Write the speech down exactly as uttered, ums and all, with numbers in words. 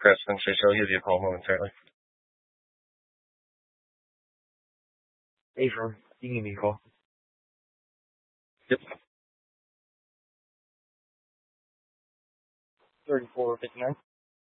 Preston Churchill. He'll give you a call momentarily. Hey, Sean. You can give me a call. Yep. thirty-four fifty-nine.